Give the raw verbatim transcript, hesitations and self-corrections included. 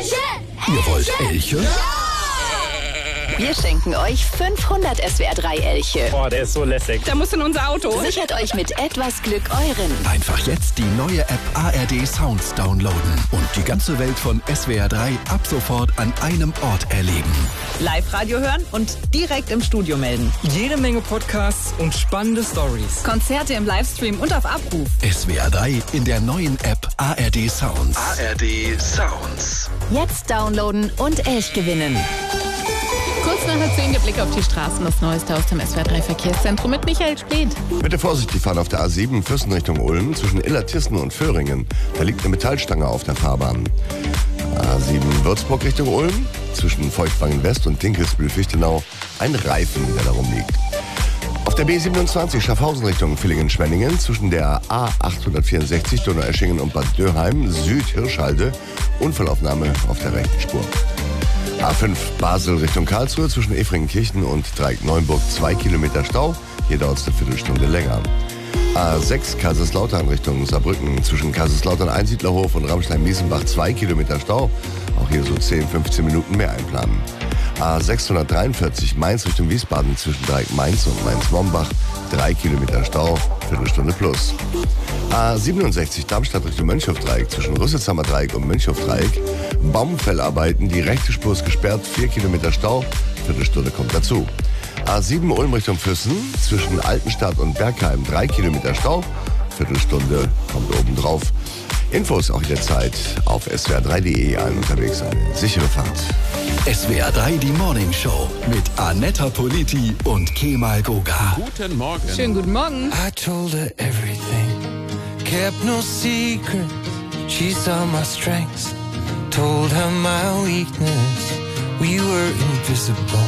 Ihr wollt Elche? Wir schenken euch fünfhundert S W R drei Elche. Boah, der ist so lässig. Da muss in unser Auto. Sichert euch mit etwas Glück euren. Einfach jetzt die neue App A R D Sounds downloaden und die ganze Welt von S W R drei ab sofort an einem Ort erleben. Live-Radio hören und direkt im Studio melden. Jede Menge Podcasts und spannende Stories. Konzerte im Livestream und auf Abruf. S W R drei in der neuen App A R D Sounds. A R D Sounds. Jetzt downloaden und Elch gewinnen. Kurz nach halb zehn der Blick auf die Straßen, das Neueste aus dem S W R drei Verkehrszentrum mit Michael Späth. Bitte vorsichtig fahren auf der A sieben Füssen Richtung Ulm zwischen Illertissen und Föhringen. Da liegt eine Metallstange auf der Fahrbahn. A sieben Würzburg Richtung Ulm zwischen Feuchtwangen West und Dinkelsbühl-Fichtenau ein Reifen, der da rumliegt. Auf der B siebenundzwanzig Schaffhausen Richtung Villingen-Schwenningen zwischen der A achthundertvierundsechzig Donaueschingen und Bad Dürheim Süd-Hirschhalde Unfallaufnahme auf der rechten Spur. A fünf Basel Richtung Karlsruhe zwischen Efringenkirchen und Dreieck-Neuenburg zwei Kilometer Stau. Hier dauert es eine Viertelstunde länger. A sechs Kaiserslautern Richtung Saarbrücken zwischen Kaiserslautern-Einsiedlerhof und Ramstein-Miesenbach zwei Kilometer Stau. Auch hier so zehn, fünfzehn Minuten mehr einplanen. A sechshundertdreiundvierzig Mainz Richtung Wiesbaden zwischen Dreieck-Mainz und Mainz-Mombach drei Kilometer Stau, Viertelstunde plus. A siebenundsechzig Darmstadt Richtung Mönchhofdreieck zwischen Rüsselsheimer Dreieck und Mönchhofdreieck. Baumfellarbeiten, die rechte Spur ist gesperrt, vier Kilometer Stau, Viertelstunde kommt dazu. A sieben Ulm Richtung Füssen zwischen Altenstadt und Bergheim drei Kilometer Stau, Viertelstunde kommt oben drauf. Infos auch jederzeit auf S W R drei punkt de, allen unterwegs eine sichere Fahrt. S W R drei die Morning Show mit Annetta Politi und Kemal Goga. Guten Morgen. Schönen guten Morgen. I told her everything, kept no secrets. She saw my strengths, told her my weakness. We were invisible.